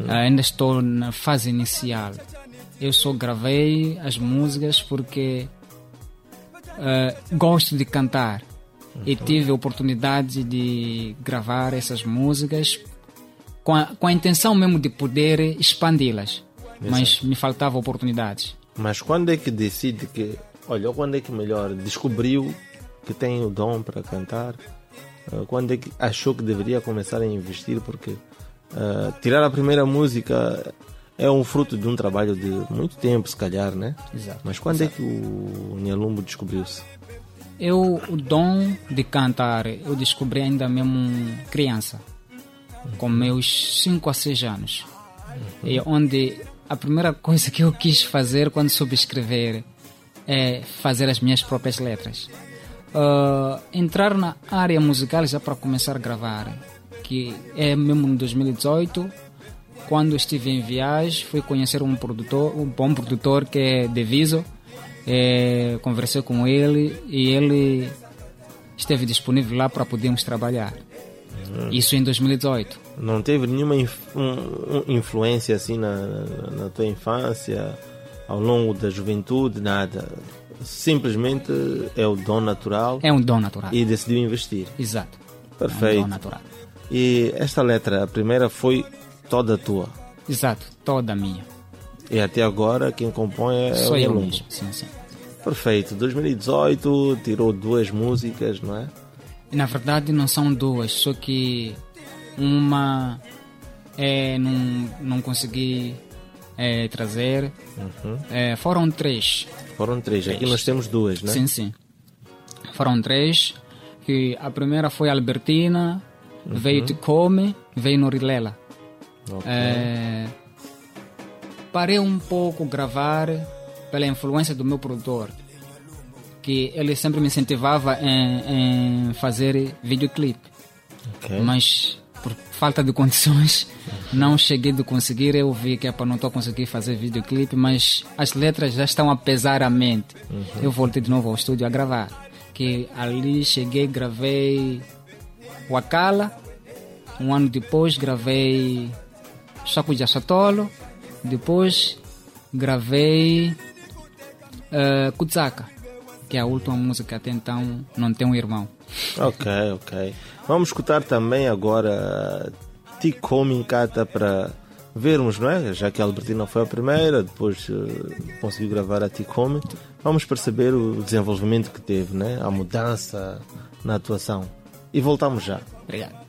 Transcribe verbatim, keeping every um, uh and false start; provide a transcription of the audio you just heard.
Ainda estou na fase inicial. Eu só gravei as músicas porque uh, gosto de cantar. Uhum. E tive a oportunidade de gravar essas músicas com a, com a intenção mesmo de poder expandi-las. Exato. Mas me faltavam oportunidades. Mas quando é que decide que... Olha, quando é que melhor descobriu que tem o dom para cantar? Quando é que achou que deveria começar a investir? Porque uh, tirar a primeira música é um fruto de um trabalho de muito tempo, se calhar, né? Exato. Mas quando Exato. é que o Nyalumbo descobriu-se? Eu, o dom de cantar, eu descobri ainda mesmo criança, uhum. com meus cinco a seis anos. Uhum. E onde a primeira coisa que eu quis fazer quando soube escrever é fazer as minhas próprias letras. Uh, entrar na área musical já para começar a gravar, que é mesmo em dois mil e dezoito, quando estive em viagem, fui conhecer um produtor, um bom produtor que é Deviso. É, conversei com ele e ele esteve disponível lá para podermos trabalhar. Hum. Isso em dois mil e dezoito. Não teve nenhuma inf- um, um, influência assim na, na, na tua infância, ao longo da juventude, nada? Simplesmente é o dom natural. É um dom natural. E decidiu investir. Exato. Perfeito. É um dom natural. E esta letra, a primeira, foi toda tua? Exato, toda minha. E até agora quem compõe é Sou o eu Nyalumbo. mesmo, sim, sim. Perfeito. dois mil e dezoito tirou duas músicas, não é? Na verdade não são duas, só que uma é, não, não consegui é, trazer. Uhum. É, foram três. Foram três. três. Aqui nós temos duas, né? Sim, sim. Foram três. Que a primeira foi Albertina, uhum. veio Ticome, veio Norilela. Okay. É, parei um pouco gravar pela influência do meu produtor, que ele sempre me incentivava em, em fazer videoclipe. Okay. Mas por falta de condições não cheguei a conseguir. Eu vi que para não estou a conseguir fazer videoclipe, mas as letras já estão a pesar a mente. Uhum. Eu voltei de novo ao estúdio a gravar, que ali cheguei, gravei Wakala. Um ano depois gravei Chaco de Achatolo. Depois gravei uh, Kutsaka, que é a última música até então, Não Tem um Irmão. Ok, ok. Vamos escutar também agora Ticome Nkata para vermos, não é? Já que a Albertina foi a primeira, depois uh, conseguiu gravar a Ticome. Vamos perceber o desenvolvimento que teve, né? A mudança na atuação. E voltamos já. Obrigado.